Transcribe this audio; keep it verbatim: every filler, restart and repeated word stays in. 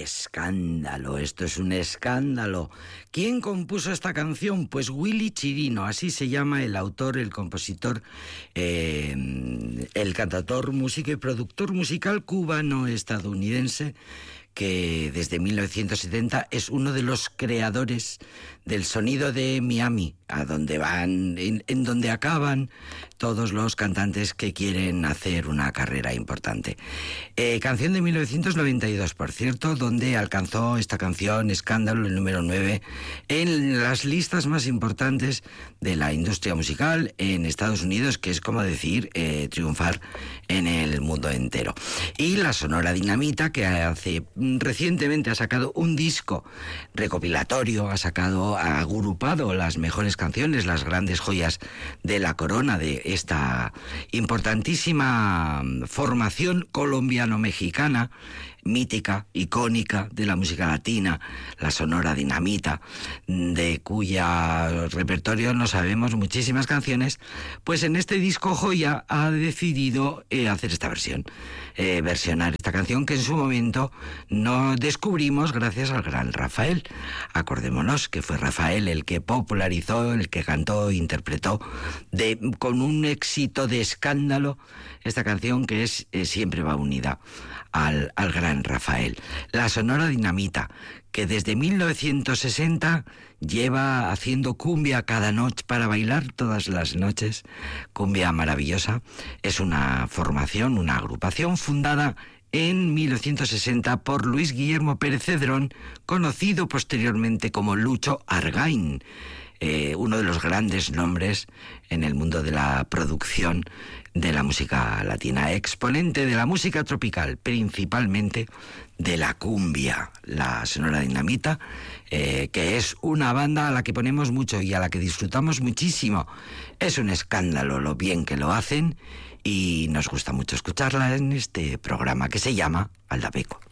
escándalo, esto es un escándalo. ¿Quién compuso esta canción? Pues Willy Chirino, así se llama el autor, el compositor, eh, el cantautor, músico y productor musical cubano-estadounidense, que desde mil novecientos setenta es uno de los creadores del sonido de Miami, a donde van, en, en donde acaban todos los cantantes que quieren hacer una carrera importante. Eh, canción de mil novecientos noventa y dos, por cierto, donde alcanzó esta canción, Escándalo, el número nueve, en las listas más importantes de la industria musical en Estados Unidos, que es como decir, eh, triunfar en el mundo entero. Y la Sonora Dinamita, que hace recientemente ha sacado un disco recopilatorio, ha sacado, ha agrupado las mejores canciones, las grandes joyas de la corona de esta importantísima formación colombiano-mexicana, mítica, icónica de la música latina, la Sonora Dinamita, de cuya repertorio no sabemos muchísimas canciones. Pues en este disco joya ha decidido eh, hacer esta versión, eh, versionar esta canción que en su momento no descubrimos gracias al gran Rafael. Acordémonos que fue Rafael el que popularizó, el que cantó, interpretó de, con un éxito de escándalo esta canción que es eh, siempre va unida al, al gran Rafael. La Sonora Dinamita, que desde mil novecientos sesenta lleva haciendo cumbia cada noche para bailar todas las noches, cumbia maravillosa. Es una formación, una agrupación fundada en mil novecientos sesenta por Luis Guillermo Pérez Cedrón, conocido posteriormente como Lucho Argain, eh, uno de los grandes nombres en el mundo de la producción de la música latina, exponente de la música tropical, principalmente de la cumbia. La Sonora Dinamita, eh, que es una banda a la que ponemos mucho y a la que disfrutamos muchísimo. Es un escándalo lo bien que lo hacen y nos gusta mucho escucharla en este programa que se llama Aldapeco.